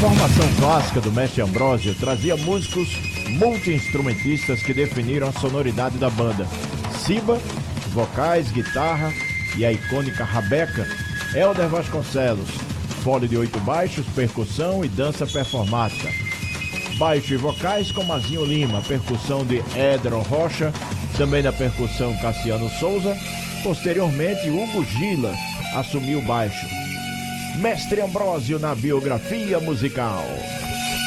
formação clássica do mestre Ambrósio trazia músicos multi-instrumentistas que definiram a sonoridade da banda. Siba, vocais, guitarra e a icônica rabeca, Hélder Vasconcelos, fole de 8 baixos, percussão e dança performática. Baixo e vocais com Mazinho Lima, percussão de Édero Rocha, também na percussão Cassiano Souza. Posteriormente, Hugo Gila assumiu o baixo. Mestre Ambrósio na biografia musical.